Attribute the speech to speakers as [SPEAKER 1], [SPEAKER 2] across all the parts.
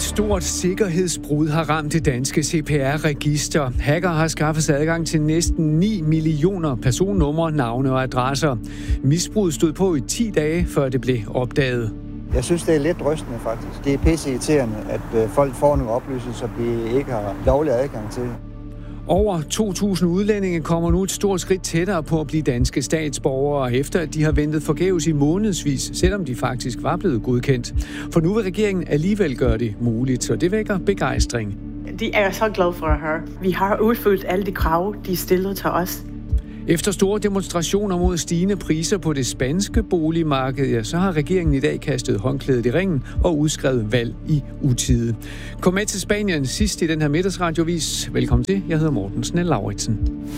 [SPEAKER 1] stort sikkerhedsbrud har ramt det danske CPR-register. Hacker har skaffet sig adgang til næsten 9 millioner personnumre, navne og adresser. Misbruget stod på i 10 dage, før det blev opdaget.
[SPEAKER 2] Jeg synes, det er lidt rystende faktisk. Det er pisseirriterende, at folk får nogle oplysninger, som de ikke har lovlig adgang til.
[SPEAKER 1] Over 2.000 udlændinge kommer nu et stort skridt tættere på at blive danske statsborgere, efter at de har ventet forgæves i månedsvis, selvom de faktisk var blevet godkendt. For nu vil regeringen alligevel gøre det muligt, så det vækker begejstring.
[SPEAKER 3] De er så glade for at høre. Vi har udfyldt alle de krav, de stillede til os.
[SPEAKER 1] Efter store demonstrationer mod stigende priser på det spanske boligmarked, ja, så har regeringen i dag kastet håndklædet i ringen og udskrevet valg i utide. Kom med til Spanien sidst i den her middagsradiovis. Velkommen til. Jeg hedder Morten Snell-Lauritsen.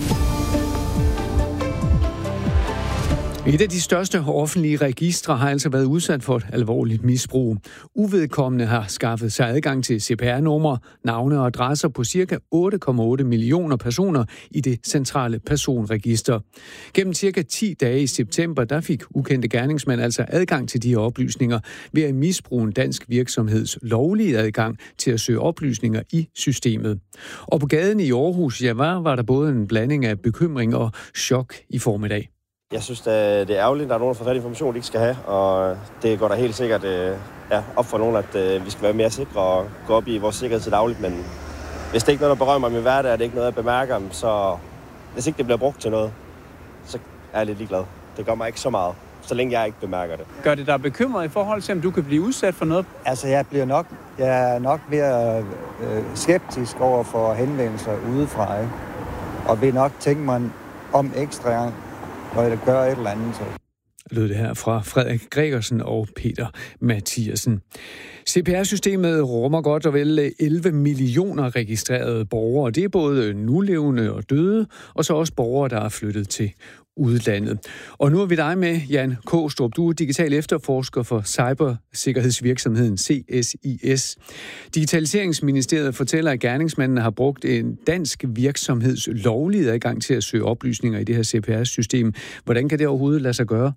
[SPEAKER 1] Et af de største offentlige registre har altså været udsat for et alvorligt misbrug. Uvedkommende har skaffet sig adgang til CPR-numre, navne og adresser på ca. 8,8 millioner personer i det centrale personregister. Gennem ca. 10 dage i september, der fik ukendte gerningsmænd altså adgang til de her oplysninger ved at misbruge en dansk virksomheds lovlige adgang til at søge oplysninger i systemet. Og på gaden i Aarhus, ja, var der både en blanding af bekymring og chok i formiddag.
[SPEAKER 4] Jeg synes, det er ærgerligt, at der er nogen, der får fat i information, de ikke skal have, og det går da helt sikkert op for nogen, at vi skal være mere sikre og gå op i vores sikkerhed til dagligt, men hvis det ikke er noget, der berører mig i min hverdag, og det ikke noget, jeg bemærker, så hvis ikke det bliver brugt til noget, så er jeg lidt ligeglad. Det gør mig ikke så meget, så længe jeg ikke bemærker det.
[SPEAKER 5] Gør det dig bekymret i forhold til, om du kan blive udsat for noget?
[SPEAKER 2] Altså, jeg er nok mere skeptisk over for henvendelser udefra, ikke? Og vil nok tænke mig om ekstra gang, når jeg gør et eller andet. Så.
[SPEAKER 1] Lød det her fra Frederik Gregersen og Peter Mathiasen. CPR-systemet rummer godt og vel 11 millioner registrerede borgere. Det er både nulevende og døde, og så også borgere, der er flyttet til udlandet. Og nu er vi dig med, Jan Kaastrup. Du er digital efterforsker for cybersikkerhedsvirksomheden CSIS. Digitaliseringsministeriet fortæller, at gerningsmændene har brugt en dansk virksomheds lovlige adgang til at søge oplysninger i det her CPR-system. Hvordan kan det overhovedet lade sig gøre?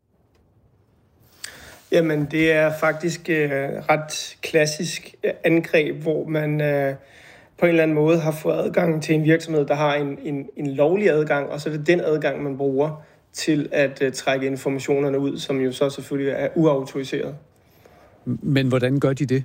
[SPEAKER 6] Jamen, det er faktisk ret klassisk angreb, hvor man på en eller anden måde har fået adgang til en virksomhed, der har en lovlig adgang, og så er det den adgang, man bruger til at trække informationerne ud, som jo så selvfølgelig er uautoriseret. Men
[SPEAKER 1] hvordan gør de det?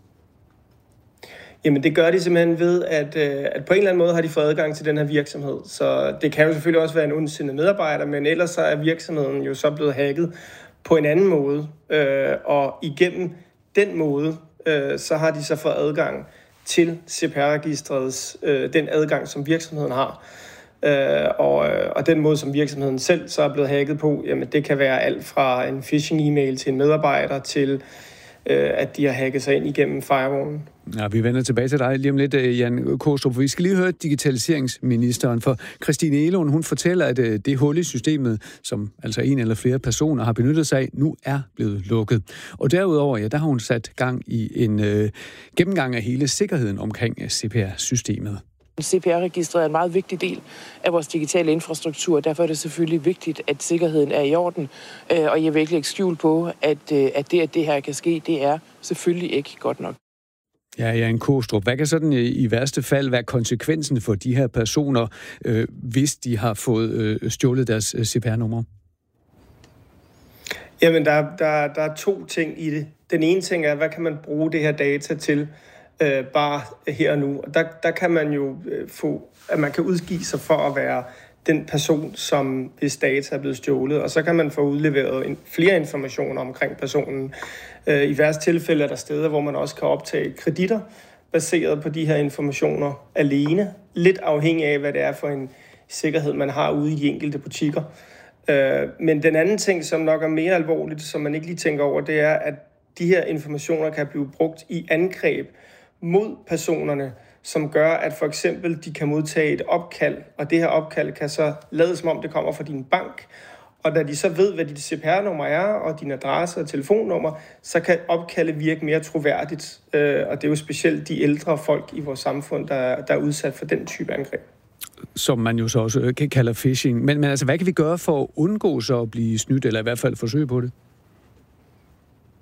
[SPEAKER 6] Jamen, det gør de simpelthen ved, at på en eller anden måde har de fået adgang til den her virksomhed. Så det kan jo selvfølgelig også være en ondsindet medarbejder, men ellers så er virksomheden jo så blevet hacket på en anden måde. Og igennem den måde, så har de så fået adgang til CPR-registrets, den adgang, som virksomheden har. Og den måde, som virksomheden selv så er blevet hacket på, jamen det kan være alt fra en phishing-e-mail til en medarbejder til at de har hacket sig ind igennem firewallen.
[SPEAKER 1] Ja, vi vender tilbage til dig lige om lidt, Jan Kaastrup. Vi skal lige høre digitaliseringsministeren, for Christine Egelund, hun fortæller, at det hul i systemet, som altså en eller flere personer har benyttet sig af, nu er blevet lukket. Og derudover, ja, der har hun sat gang i en gennemgang af hele sikkerheden omkring CPR-systemet.
[SPEAKER 7] CPR-registret er en meget vigtig del af vores digitale infrastruktur, og derfor er det selvfølgelig vigtigt, at sikkerheden er i orden. Og jeg vil ikke lægge skjul på, at det her kan ske, det er selvfølgelig ikke godt nok.
[SPEAKER 1] Ja, Jan Kaastrup. Hvad kan sådan i værste fald være konsekvensen for de her personer, hvis de har fået stjålet deres CPR-nummer?
[SPEAKER 6] Jamen, der er 2 ting i det. Den ene ting er, hvad kan man bruge det her data til? Bare her og nu. Og der kan man jo få, at man kan udgive sig for at være den person, som hvis data er blevet stjålet, og så kan man få udleveret flere informationer omkring personen. I værste tilfælde er der steder, hvor man også kan optage kreditter, baseret på de her informationer alene, lidt afhængig af, hvad det er for en sikkerhed, man har ude i de enkelte butikker. Men den anden ting, som nok er mere alvorligt, som man ikke lige tænker over, det er, at de her informationer kan blive brugt i angreb mod personerne, som gør, at for eksempel de kan modtage et opkald, og det her opkald kan så lade som om det kommer fra din bank, og da de så ved, hvad dit CPR-nummer er, og din adresse og telefonnummer, så kan opkaldet virke mere troværdigt, og det er jo specielt de ældre folk i vores samfund, der er udsat for den type angreb.
[SPEAKER 1] Som man jo så også kalder phishing. Men altså, hvad kan vi gøre for at undgå så at blive snydt, eller i hvert fald forsøge på det?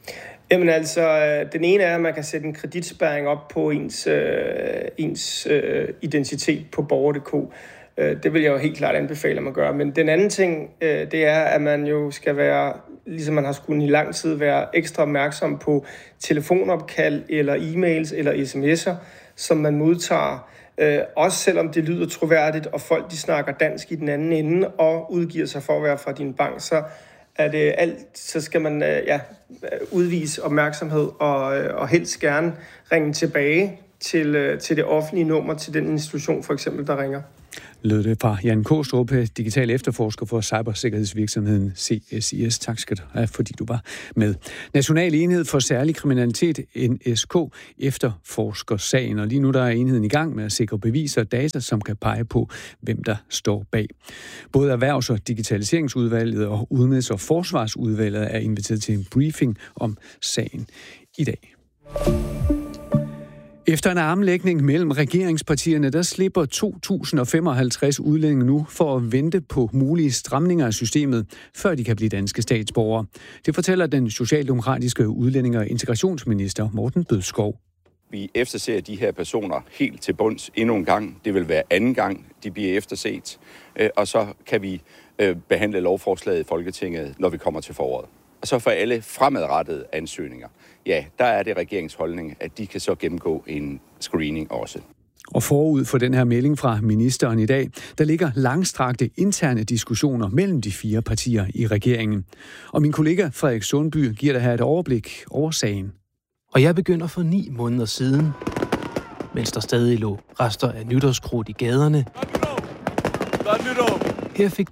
[SPEAKER 6] Jamen altså, den ene er, at man kan sætte en kreditspærring op på ens identitet på borger.dk. Det vil jeg jo helt klart anbefale, at man gør. Men den anden ting, det er, at man jo skal være, ligesom man har skulle i lang tid, være ekstra opmærksom på telefonopkald eller e-mails eller sms'er, som man modtager. Også selvom det lyder troværdigt, og folk de snakker dansk i den anden ende og udgiver sig for at være fra din bank, så skal man udvise opmærksomhed og helst gerne ringe tilbage til det offentlige nummer, til den institution for eksempel, der ringer.
[SPEAKER 1] Lød det fra Jan Kaastrup, digital efterforsker for cybersikkerhedsvirksomheden CSIS. Tak skal du have, fordi du var med. National Enhed for Særlig Kriminalitet, NSK, efterforsker sagen, og lige nu der er enheden i gang med at sikre beviser og data, som kan pege på, hvem der står bag. Både Erhvervs- og Digitaliseringsudvalget og Udenrigs- og Forsvarsudvalget er inviteret til en briefing om sagen i dag. Efter en armlægning mellem regeringspartierne, der slipper 2.055 udlændinge nu for at vente på mulige stramninger af systemet, før de kan blive danske statsborgere. Det fortæller den socialdemokratiske udlændinge- og integrationsminister Morten Bødskov.
[SPEAKER 8] Vi efterser de her personer helt til bunds endnu en gang. Det vil være anden gang, de bliver efterset. Og så kan vi behandle lovforslaget i Folketinget, når vi kommer til foråret. Og så for alle fremadrettede ansøgninger, ja, der er det regeringsholdning, at de kan så gennemgå en screening også.
[SPEAKER 1] Og forud for den her melding fra ministeren i dag, der ligger langstrakte interne diskussioner mellem de 4 partier i regeringen. Og min kollega Frederik Sundby giver dig her et overblik over sagen.
[SPEAKER 9] Og jeg begynder for 9 måneder siden, mens der stadig lå rester af nytårskrudt i gaderne. Her fik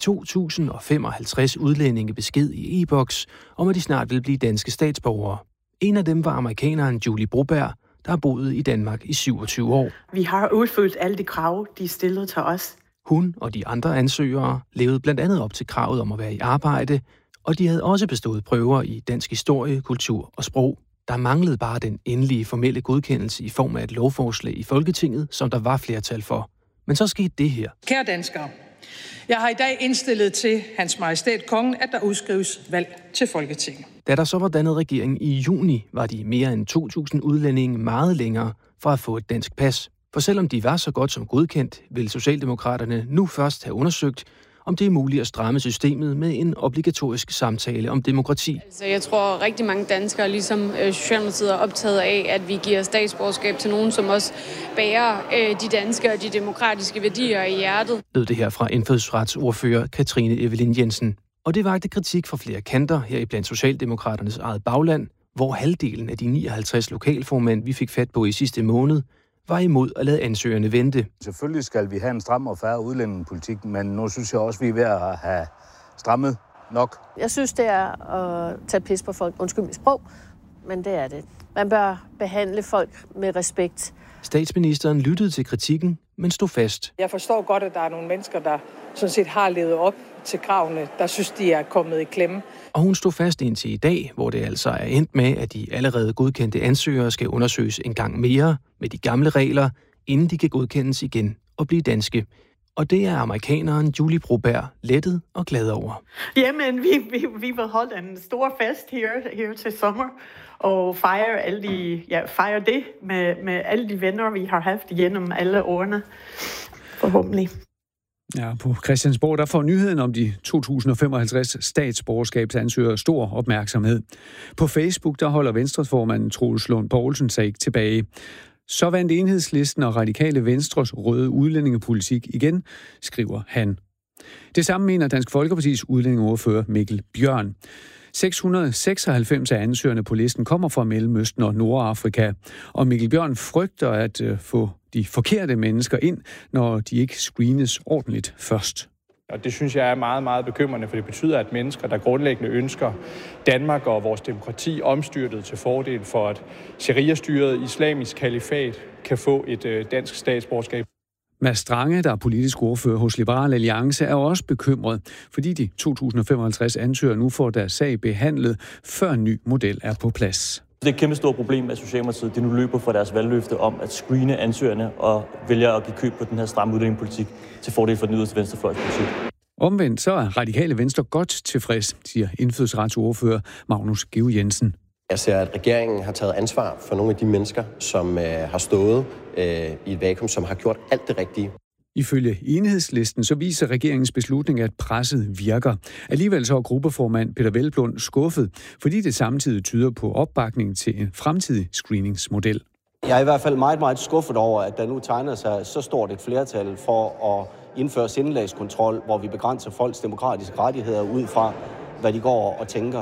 [SPEAKER 9] 2.055 udlændinge besked i e-boks om, at de snart ville blive danske statsborgere. En af dem var amerikaneren Julie Broberg, der har boet i Danmark i 27 år.
[SPEAKER 3] Vi har udfyldt alle de krav, de stillede til os.
[SPEAKER 9] Hun og de andre ansøgere levede blandt andet op til kravet om at være i arbejde, og de havde også bestået prøver i dansk historie, kultur og sprog. Der manglede bare den endelige formelle godkendelse i form af et lovforslag i Folketinget, som der var flertal for. Men så skete det her.
[SPEAKER 10] Kære danskere, jeg har i dag indstillet til Hans Majestæt Kongen, at der udskrives valg til Folketinget.
[SPEAKER 9] Da der så var dannet regering i juni, var de mere end 2.000 udlændinge meget længere fra at få et dansk pas. For selvom de var så godt som godkendt, ville Socialdemokraterne nu først have undersøgt, om det er muligt at stramme systemet med en obligatorisk samtale om demokrati.
[SPEAKER 11] Altså, jeg tror rigtig mange danskere, ligesom Socialdemokratiet, er optaget af, at vi giver statsborgerskab til nogen, som også bærer de danske og de demokratiske værdier i hjertet.
[SPEAKER 9] Lød det her fra indfødsretsordfører Katrine Evelyn Jensen. Og det vakte kritik fra flere kanter her i blandt Socialdemokraternes eget bagland, hvor halvdelen af de 59 lokalformænd, vi fik fat på i sidste måned, var imod at lade ansøgerne vente.
[SPEAKER 12] Selvfølgelig skal vi have en stram og fair udlændingepolitik, men nu synes jeg også, vi er ved at have strammet nok.
[SPEAKER 13] Jeg synes, det er at tage pis på folk. Undskyld mit sprog, men det er det. Man bør behandle folk med respekt.
[SPEAKER 9] Statsministeren lyttede til kritikken, men stod fast.
[SPEAKER 10] Jeg forstår godt, at der er nogle mennesker, der sådan set har levet op til kravene, der synes, de er kommet i klemme.
[SPEAKER 9] Og hun stod fast indtil i dag, hvor det altså er endt med, at de allerede godkendte ansøgere skal undersøges en gang mere med de gamle regler, inden de kan godkendes igen og blive danske. Og det er amerikaneren Julie Broberg lettet og glad over.
[SPEAKER 3] Jamen, vi vil holde en stor fest her til sommer og fejre det med alle de venner, vi har haft gennem alle årene. Forhåbentlig.
[SPEAKER 1] Ja, på Christiansborg, der får nyheden om de 2.055 statsborgerskabsansøgere stor opmærksomhed. På Facebook, der holder Venstres formand Troels Lund Poulsen sig ikke tilbage. Så vandt Enhedslisten og Radikale Venstres røde udlændingepolitik igen, skriver han. Det samme mener Dansk Folkepartis udlændingeordfører Mikkel Bjørn. 696 af ansøgerne på listen kommer fra Mellemøsten og Nordafrika, og Mikkel Bjørn frygter at få de forkerte mennesker ind, når de ikke screenes ordentligt først.
[SPEAKER 14] Og det synes jeg er meget, meget bekymrende, for det betyder, at mennesker, der grundlæggende ønsker Danmark og vores demokrati omstyrtet til fordel for, at sharia-styret islamisk kalifat kan få et dansk statsborgerskab.
[SPEAKER 1] Mads Strange, der er politisk ordfører hos Liberal Alliance, er også bekymret, fordi de 2.055 ansøgere nu får deres sag behandlet, før en ny model er på plads.
[SPEAKER 15] Det er et kæmpe stort problem, at Socialdemokratiet de nu løber fra deres valgløfte om at screene ansøgerne og vælger at give køb på den her stramme udlændingepolitik til fordel for den yderste venstrefløjspolitik.
[SPEAKER 1] Omvendt så er Radikale Venstre godt tilfreds, siger indfødsretsordfører Magnus Georg Jensen.
[SPEAKER 16] Jeg ser, at regeringen har taget ansvar for nogle af de mennesker, som har stået i et vakuum, som har gjort alt det rigtige.
[SPEAKER 1] Ifølge Enhedslisten så viser regeringens beslutning, at presset virker. Alligevel så er gruppeformand Peter Hvelplund skuffet, fordi det samtidig tyder på opbakning til en fremtidig screeningsmodel.
[SPEAKER 17] Jeg er i hvert fald meget, meget skuffet over, at der nu tegner sig så stort et flertal for at indføre sindelagskontrol, hvor vi begrænser folks demokratiske rettigheder ud fra, hvad de går og tænker.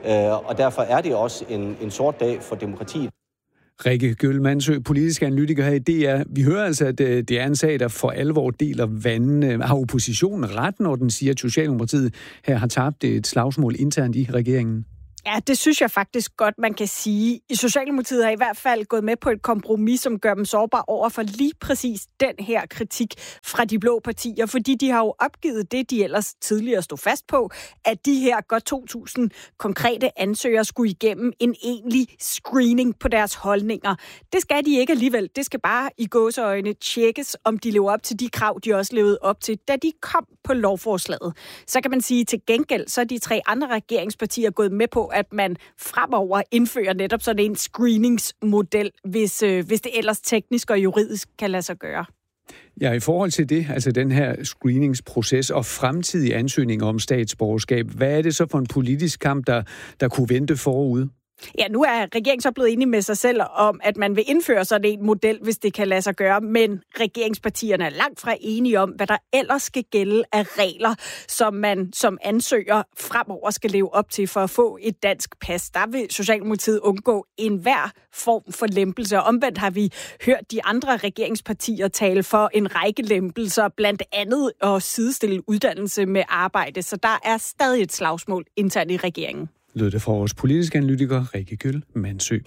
[SPEAKER 17] Og derfor er det også en sort dag for demokratiet.
[SPEAKER 1] Rikke Gøll Mandsø, politisk analytiker her i DR. Vi hører altså, at det er en sag, der for alvor deler vandene. Har oppositionen ret, når den siger, at Socialdemokratiet her har tabt et slagsmål internt i regeringen?
[SPEAKER 18] Ja, det synes jeg faktisk godt, man kan sige. Socialdemokratiet har i hvert fald gået med på et kompromis, som gør dem sårbare over for lige præcis den her kritik fra de blå partier, fordi de har jo opgivet det, de ellers tidligere stod fast på, at de her godt 2.000 konkrete ansøgere skulle igennem en egentlig screening på deres holdninger. Det skal de ikke alligevel. Det skal bare i gåseøjne tjekkes, om de lever op til de krav, de også levede op til, da de kom på lovforslaget. Så kan man sige, til gengæld, så er de 3 andre regeringspartier gået med på, at man fremover indfører netop sådan en screeningsmodel, hvis det ellers teknisk og juridisk kan lade sig gøre.
[SPEAKER 1] Ja, i forhold til det, altså den her screeningsproces og fremtidige ansøgninger om statsborgerskab, hvad er det så for en politisk kamp, der kunne vente forude?
[SPEAKER 18] Ja, nu er regeringen så blevet enige med sig selv om, at man vil indføre sådan en model, hvis det kan lade sig gøre, men regeringspartierne er langt fra enige om, hvad der ellers skal gælde af regler, som man som ansøger fremover skal leve op til for at få et dansk pas. Der vil Socialdemokratiet undgå enhver form for lempelse. Omvendt har vi hørt de andre regeringspartier tale for en række lempelser, blandt andet at sidestille uddannelse med arbejde, så der er stadig et slagsmål internt i regeringen.
[SPEAKER 1] Lød det fra vores politiske analytiker Rikke Gøll Mandsø.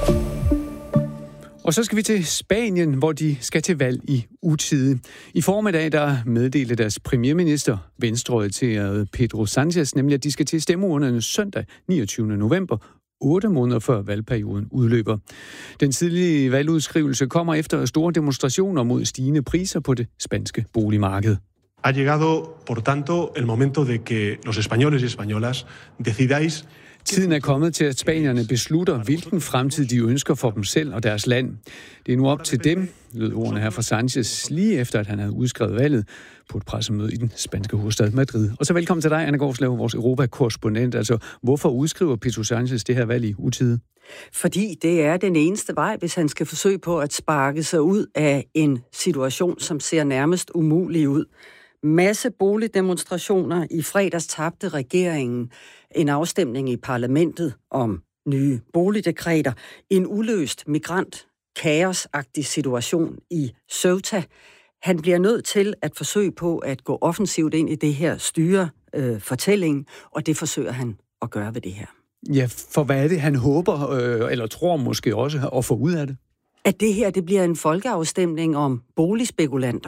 [SPEAKER 1] Og så skal vi til Spanien, hvor de skal til valg i utide. I formiddag der meddelte deres premierminister, venstreorienterede Pedro Sánchez, nemlig at de skal til stemmeurnerne søndag 29. november, 8 måneder før valgperioden udløber. Den tidlige valgudskrivelse kommer efter store demonstrationer mod stigende priser på det spanske boligmarked.
[SPEAKER 19] Ha llegado, por tanto, el momento de que los españoles y españolas decidáis.
[SPEAKER 1] Tiden er kommet til, at spanierne beslutter, hvilken fremtid de ønsker for dem selv og deres land. Det er nu op til dem, lød ordene her fra Sánchez, lige efter at han havde udskrevet valget på et pressemøde i den spanske hovedstad Madrid. Og så velkommen til dig, Anna Gårdslev, vores Europa-korrespondent. Altså, hvorfor udskriver Pedro Sánchez det her valg i utide?
[SPEAKER 20] Fordi det er den eneste vej, hvis han skal forsøge på at sparke sig ud af en situation, som ser nærmest umulig ud. Masse boligdemonstrationer. I fredags tabte regeringen en afstemning i parlamentet om nye boligdekreter. En uløst migrant-kaosagtig situation i Ceuta. Han bliver nødt til at forsøge på at gå offensivt ind i det her styrefortælling, og det forsøger han at gøre ved det her.
[SPEAKER 1] Ja, for hvad er det, han håber, eller tror måske også, at få ud af det?
[SPEAKER 20] At det her det bliver en folkeafstemning om boligspekulanter.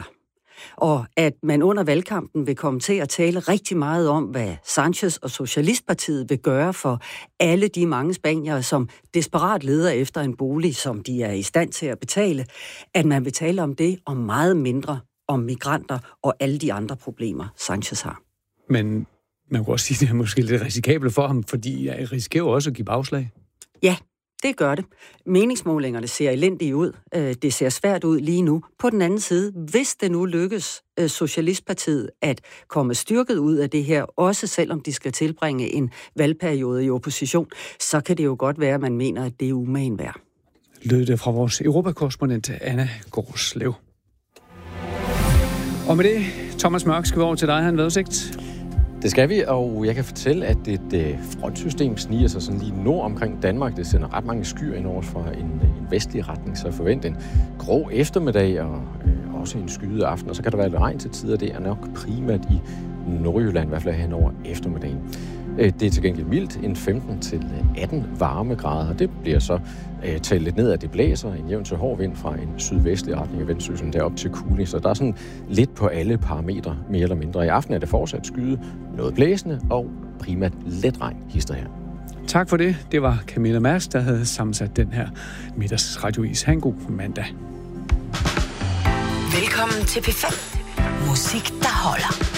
[SPEAKER 20] Og at man under valgkampen vil komme til at tale rigtig meget om, hvad Sánchez og Socialistpartiet vil gøre for alle de mange spaniere, som desperat leder efter en bolig, som de er i stand til at betale. At man vil tale om det, og meget mindre om migranter og alle de andre problemer, Sánchez har.
[SPEAKER 1] Men man kan også sige, at det er måske lidt risikabelt for ham, fordi jeg risikerer også at give bagslag.
[SPEAKER 20] Ja, det gør det. Meningsmålingerne ser elendige ud. Det ser svært ud lige nu. På den anden side, hvis det nu lykkes Socialistpartiet at komme styrket ud af det her, også selvom de skal tilbringe en valgperiode i opposition, så kan det jo godt være, at man mener, at det er umagen værd.
[SPEAKER 1] Lød det fra vores Europakorrespondent Anna Gårdslev. Og med det, Thomas Mørk, skal vi over til dig. Har en vejrudsigt?
[SPEAKER 21] Det skal vi, og jeg kan fortælle, at et frontsystem sniger sig sådan lige nord omkring Danmark. Det sender ret mange skyer ind over fra en vestlig retning, så forvent en grå eftermiddag og også en skyet aften. Og så kan der være lidt regn til tider. Det er nok primært i Nordjylland, i hvert fald hen over eftermiddagen. Det er til gengæld mildt, en 15-18 varmegrader. Det bliver så talt lidt ned, at det blæser en jævn til hård vind fra en sydvestlig retning af Vendsyssel derop til Kuling. Så der er sådan lidt på alle parametre, mere eller mindre. I aften er det fortsat skyet, noget blæsende og primært let regn hister her.
[SPEAKER 1] Tak for det. Det var Camilla Mærsk, der havde sammensat den her middagsradiovis. Ha' en god mandag.
[SPEAKER 22] Velkommen til P5. Musik, der holder.